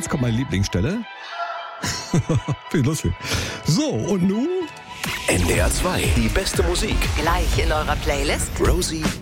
jetzt kommt meine Lieblingsstelle. Viel lustig. So, und nun? NDR 2, die beste Musik. Gleich in eurer Playlist. Rosie